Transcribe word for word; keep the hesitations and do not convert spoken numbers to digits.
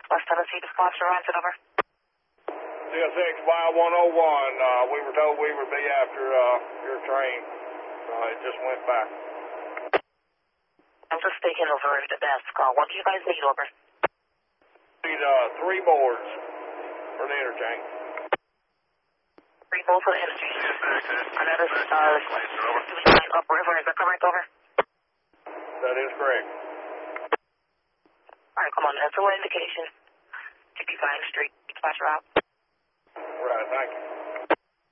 West Tennessee to sponsor Ransom, over. C S X Y one oh one, uh, we were told we would be after uh, your train. Uh, it just went back. I'm just taking over the desk call. What do you guys need, over? Need uh, three boards for the interchange. Three bolts for the interchange. And that is uh, upriver, is that correct, over? That is correct. Alright, come on, that's a indication. fifty-five Street, dispatcher out. Right, thank you.